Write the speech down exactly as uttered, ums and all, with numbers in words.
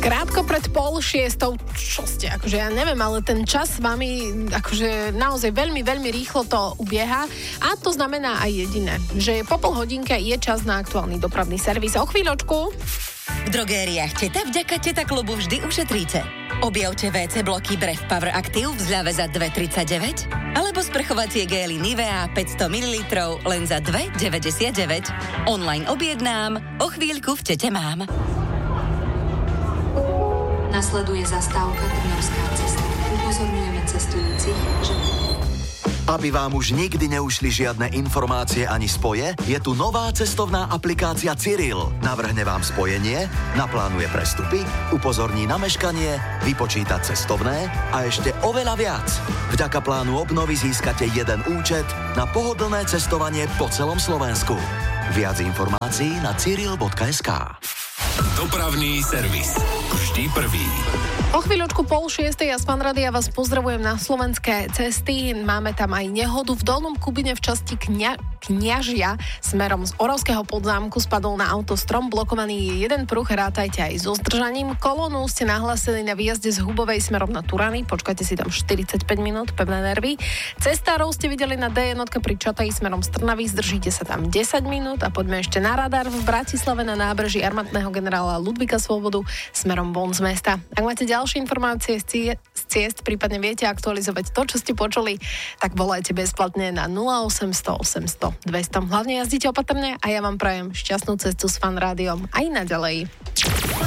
Krátko pred pol šiestou, čo ste, akože ja neviem, ale ten čas s vami akože naozaj veľmi, veľmi rýchlo to ubieha a to znamená aj jediné, že po pol hodinke je čas na aktuálny dopravný servis. O chvíľočku. V drogériách Teta vďaka Teta klubu vždy ušetríte. Objavte vé cé bloky Bref Power Active v zľave za dva tridsaťdeväť alebo sprchovacie gély Nivea päťsto mililitrov len za dva deväťdesiatdeväť. Online objednám, o chvíľku v Tete mám. Nasleduje zastávka Trnavská cesta. Upozorňujeme cestujúcich, že... Aby vám už nikdy neušli žiadne informácie ani spoje, je tu nová cestovná aplikácia Cyril. Navrhne vám spojenie, naplánuje prestupy, upozorní na meškanie, vypočíta cestovné a ešte oveľa viac. Vďaka plánu obnovy získate jeden účet na pohodlné cestovanie po celom Slovensku. Viac informácií na cyril bodka es ká. Dopravný servis. Vždy prvý. O chvíľočku pol šiestej ja z Fanrádia vás pozdravujem na slovenské cesty. Máme tam aj nehodu v Dolnom Kubine v časti Kňa, Kňažia smerom z Oravského Podzámku spadol na auto strom, blokovaný je jeden pruh, rátajte aj so zdržaním. Kolónu ste nahlásili na výjazde z Hubovej smerom na Turany, počkajte si tam štyridsaťpäť minút, pevné nervy. Cestárov ste videli na dé jednotke pri Čataji smerom z Trnavy, zdržíte sa tam desať minút a poďme ešte na radar v Bratislave na nábreží armátneho generála Ludvíka Svobodu smerom von z mesta. Ak máte ďalšie informácie z ciest, prípadne viete aktualizovať to, čo ste počuli, tak volajte bezplatne na nula osemsto osemsto dvesto. Hlavne jazdite opatrne a ja vám prajem šťastnú cestu s Fanrádiom aj naďalej.